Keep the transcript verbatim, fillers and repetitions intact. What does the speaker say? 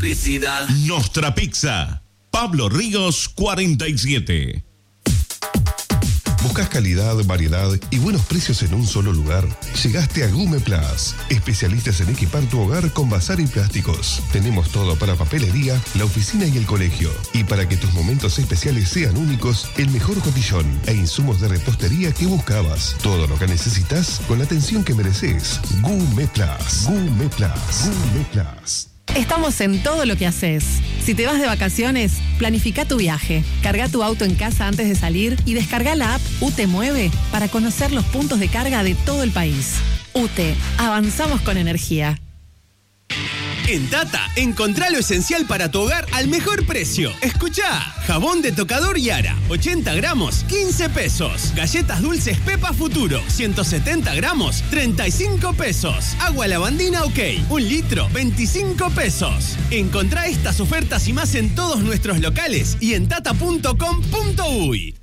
Publicidad. Nostra Pizza. Pablo Ríos cuarenta y siete. ¿Buscas calidad, variedad y buenos precios en un solo lugar? Llegaste a Gume Plus, especialistas en equipar tu hogar con bazar y plásticos. Tenemos todo para papelería, la oficina y el colegio. Y para que tus momentos especiales sean únicos, el mejor cotillón e insumos de repostería que buscabas. Todo lo que necesitas con la atención que mereces. Gume Plus. Gume Plus. Gume Plus. Estamos en todo lo que haces. Si te vas de vacaciones, planifica tu viaje. Carga tu auto en casa antes de salir y descarga la app U T E Mueve para conocer los puntos de carga de todo el país. U T E, avanzamos con energía. En Tata, encontrá lo esencial para tu hogar al mejor precio. Escuchá, jabón de tocador Yara, ochenta gramos, quince pesos. Galletas dulces Pepa Futuro, ciento setenta gramos, treinta y cinco pesos. Agua lavandina OK, un litro, veinticinco pesos. Encontrá estas ofertas y más en todos nuestros locales y en tata punto com punto uy.